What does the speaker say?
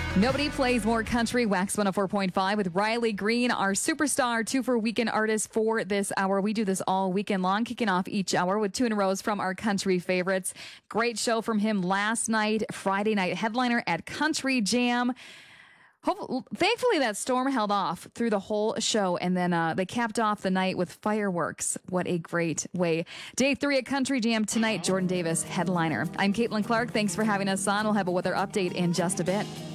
Nobody plays more country. Wax 104.5 with Riley Green, our superstar 2 for Weekend artist for this hour. We do this all weekend long, kicking off each hour with 2 in a row from our country favorites. Great show from him last night, Friday night headliner at Country Jam. Thankfully, that storm held off through the whole show, and then they capped off the night with fireworks. What a great way. Day 3 at Country Jam tonight, Jordan Davis, headliner. I'm Caitlin Clark. Thanks for having us on. We'll have a weather update in just a bit.